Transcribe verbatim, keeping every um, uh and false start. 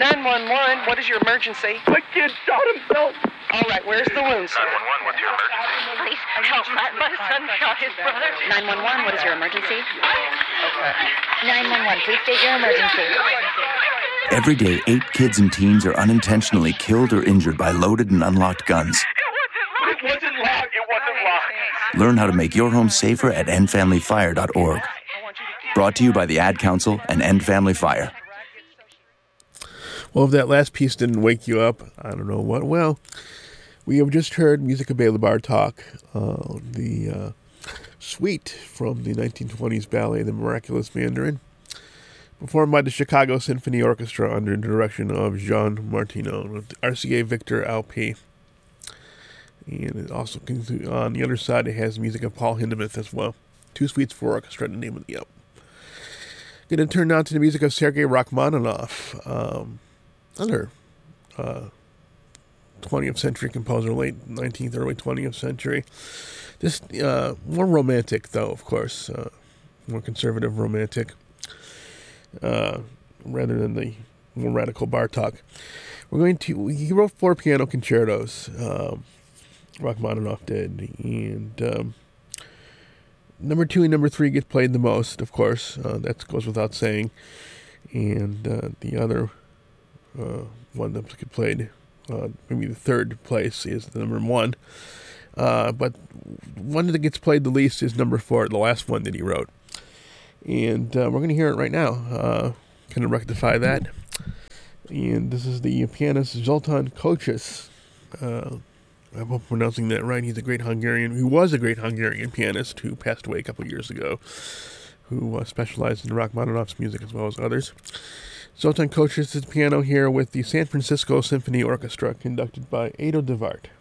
nine one one, what is your emergency? My kid shot himself. All right, where's the wound, sir? nine one one, what's your emergency? Please help. My, my son shot his brother. nine one one, what is your emergency? nine one one, please state your emergency. Every day, eight kids and teens are unintentionally killed or injured by loaded and unlocked guns. It wasn't locked. It wasn't locked. Learn how to make your home safer at end family fire dot org. Brought to you by the Ad Council and End Family Fire. Well, if that last piece didn't wake you up, I don't know what. Well, we have just heard Musica Bela Bartok, uh, the uh, suite from the nineteen twenties ballet The Miraculous Mandarin, performed by the Chicago Symphony Orchestra under the direction of Jean Martino with R C A Victor L P. And it also, on the other side, it has music of Paul Hindemith as well. Two suites for orchestra, the name of the album. Going to turn now to the music of Sergei Rachmaninoff, um, another uh, twentieth century composer, late nineteenth, early twentieth century. This uh, more romantic, though, of course, uh, more conservative romantic, uh, rather than the more radical Bartok. We're going to. He wrote four piano concertos. Um, Rachmaninoff did, and um, number two and number three get played the most, of course. Uh, that goes without saying. And uh, the other uh, one that gets played, uh, maybe the third place, is the number one. Uh, but one that gets played the least is number four, the last one that he wrote. And uh, we're going to hear it right now. Uh, kind of rectify that. And this is the pianist Zoltán Kocsis. Uh, I hope I'm pronouncing that right. He's a great Hungarian, who was a great Hungarian pianist who passed away a couple of years ago, who uh, specialized in Rachmaninoff's music as well as others. Zoltán Kocsis is piano here with the San Francisco Symphony Orchestra, conducted by Ado de Wart.